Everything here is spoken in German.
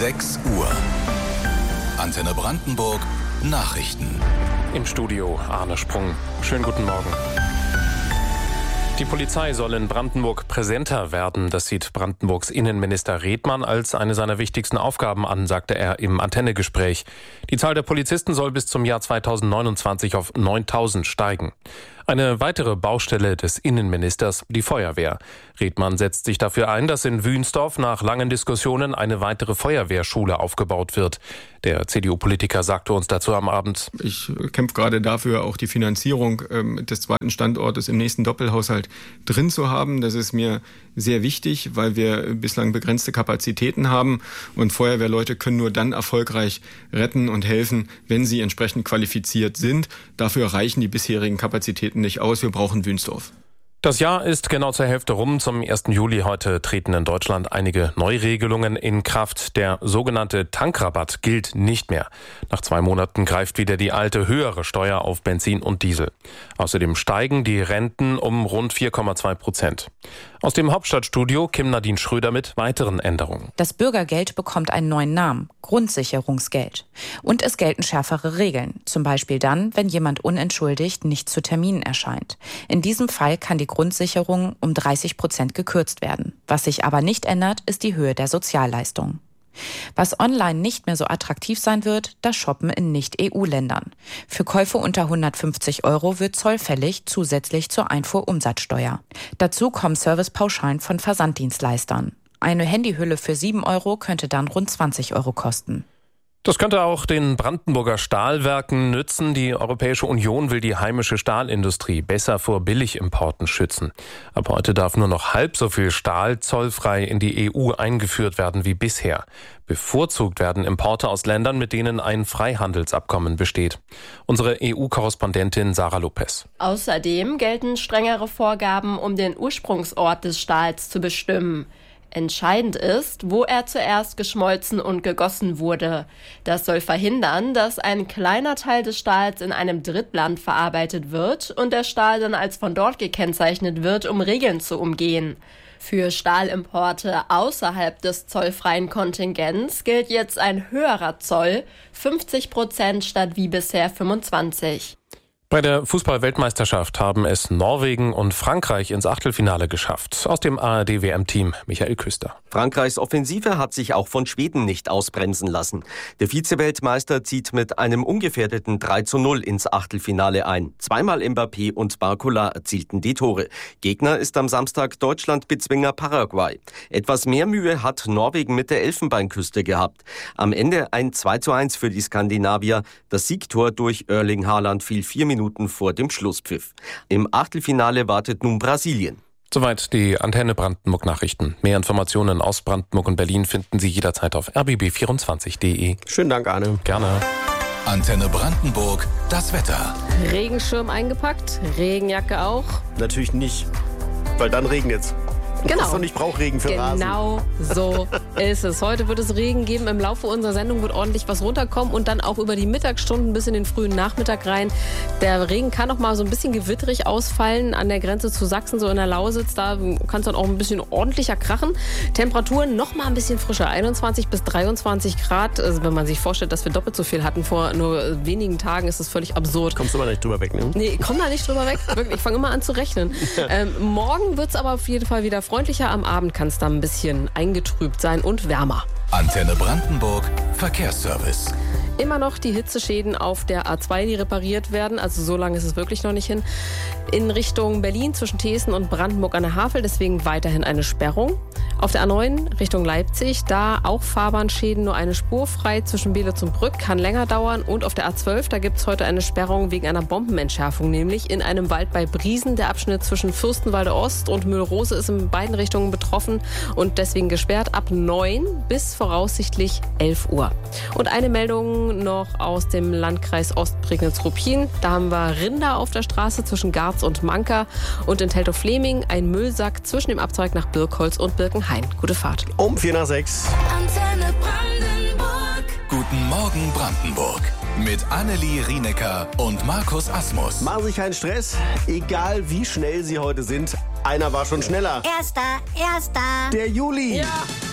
6 Uhr. Antenne Brandenburg Nachrichten. Im Studio Arne Sprung. Schönen guten Morgen. Die Polizei soll in Brandenburg präsenter werden. Das sieht Brandenburgs Innenminister Redmann als eine seiner wichtigsten Aufgaben an, sagte er im Antenne-Gespräch. Die Zahl der Polizisten soll bis zum Jahr 2029 auf 9.000 steigen. Eine weitere Baustelle des Innenministers, die Feuerwehr. Redmann setzt sich dafür ein, dass in Wünsdorf nach langen Diskussionen eine weitere Feuerwehrschule aufgebaut wird. Der CDU-Politiker sagte uns dazu am Abend: Ich kämpfe gerade dafür, auch die Finanzierung des zweiten Standortes im nächsten Doppelhaushalt drin zu haben. Das ist mir sehr wichtig, weil wir bislang begrenzte Kapazitäten haben. Und Feuerwehrleute können nur dann erfolgreich retten und helfen, wenn sie entsprechend qualifiziert sind. Dafür reichen die bisherigen Kapazitäten nicht aus. Wir brauchen Wünsdorf. Das Jahr ist genau zur Hälfte rum. Zum 1. Juli heute treten in Deutschland einige Neuregelungen in Kraft. Der sogenannte Tankrabatt gilt nicht mehr. Nach 2 Monaten greift wieder die alte, höhere Steuer auf Benzin und Diesel. Außerdem steigen die Renten um rund 4,2%. Aus dem Hauptstadtstudio Kim-Nadine Schröder mit weiteren Änderungen. Das Bürgergeld bekommt einen neuen Namen: Grundsicherungsgeld. Und es gelten schärfere Regeln. Zum Beispiel dann, wenn jemand unentschuldigt nicht zu Terminen erscheint. In diesem Fall kann die Grundsicherung um 30% gekürzt werden. Was sich aber nicht ändert, ist die Höhe der Sozialleistungen. Was online nicht mehr so attraktiv sein wird, das Shoppen in Nicht-EU-Ländern. Für Käufe unter 150 € wird Zoll fällig, zusätzlich zur Einfuhrumsatzsteuer. Dazu kommen Servicepauschalen von Versanddienstleistern. Eine Handyhülle für 7 € könnte dann rund 20 € kosten. Das könnte auch den Brandenburger Stahlwerken nützen. Die Europäische Union will die heimische Stahlindustrie besser vor Billigimporten schützen. Ab heute darf nur noch halb so viel Stahl zollfrei in die EU eingeführt werden wie bisher. Bevorzugt werden Importe aus Ländern, mit denen ein Freihandelsabkommen besteht. Unsere EU-Korrespondentin Sarah Lopez. Außerdem gelten strengere Vorgaben, um den Ursprungsort des Stahls zu bestimmen. Entscheidend ist, wo er zuerst geschmolzen und gegossen wurde. Das soll verhindern, dass ein kleiner Teil des Stahls in einem Drittland verarbeitet wird und der Stahl dann als von dort gekennzeichnet wird, um Regeln zu umgehen. Für Stahlimporte außerhalb des zollfreien Kontingents gilt jetzt ein höherer Zoll, 50% statt wie bisher 25%. Bei der Fußball-Weltmeisterschaft haben es Norwegen und Frankreich ins Achtelfinale geschafft. Aus dem ARD-WM-Team Michael Küster. Frankreichs Offensive hat sich auch von Schweden nicht ausbremsen lassen. Der Vize-Weltmeister zieht mit einem ungefährdeten 3:0 ins Achtelfinale ein. Zweimal Mbappé und Barcola erzielten die Tore. Gegner ist am Samstag Deutschland-Bezwinger Paraguay. Etwas mehr Mühe hat Norwegen mit der Elfenbeinküste gehabt. Am Ende ein 2:1 für die Skandinavier. Das Siegtor durch Erling Haaland fiel 4 Minuten vor dem Schlusspfiff. Im Achtelfinale wartet nun Brasilien. Soweit die Antenne Brandenburg Nachrichten. Mehr Informationen aus Brandenburg und Berlin finden Sie jederzeit auf rbb24.de. Schönen Dank, Arne. Gerne. Antenne Brandenburg, das Wetter. Regenschirm eingepackt, Regenjacke auch. Natürlich nicht, weil dann regnet's. Genau. Und ich brauche Regen für Rasen. Genau so ist es. Heute wird es Regen geben. Im Laufe unserer Sendung wird ordentlich was runterkommen und dann auch über die Mittagsstunden bis in den frühen Nachmittag rein. Der Regen kann noch mal so ein bisschen gewitterig ausfallen an der Grenze zu Sachsen, so in der Lausitz. Da kann es dann auch ein bisschen ordentlicher krachen. Temperaturen noch mal ein bisschen frischer, 21 bis 23 Grad. Also wenn man sich vorstellt, dass wir doppelt so viel hatten vor nur wenigen Tagen, ist das völlig absurd. Kommst du mal nicht drüber weg, ne? Nee, ich komm da nicht drüber weg. Wirklich, ich fange immer an zu rechnen. Morgen wird es aber auf jeden Fall wieder freundlicher. Am Abend kann es dann ein bisschen eingetrübt sein und wärmer. Antenne Brandenburg Verkehrsservice. Immer noch die Hitzeschäden auf der A2, die repariert werden. Also so lange ist es wirklich noch nicht hin. In Richtung Berlin zwischen Thesen und Brandenburg an der Havel. Deswegen weiterhin eine Sperrung. Auf der A9 Richtung Leipzig, da auch Fahrbahnschäden, nur eine Spur frei zwischen Beelitz und Brück, kann länger dauern. Und auf der A12, da gibt es heute eine Sperrung wegen einer Bombenentschärfung, nämlich in einem Wald bei Briesen. Der Abschnitt zwischen Fürstenwalde Ost und Mühlrose ist in beiden Richtungen betroffen und deswegen gesperrt ab 9 bis voraussichtlich 11 Uhr. Und eine Meldung noch aus dem Landkreis Ostprignitz-Ruppin. Da haben wir Rinder auf der Straße zwischen Garz und Manka und in Teltow-Fleming ein Müllsack zwischen dem Abzweig nach Birkholz und Birkenhain. Gute Fahrt. Um 4:06. Antenne Brandenburg. Guten Morgen Brandenburg. Mit Annelie Rienecker und Markus Asmus. Machen Sie sich keinen Stress, egal wie schnell Sie heute sind. Einer war schon schneller. Erster. Der Juli. Ja.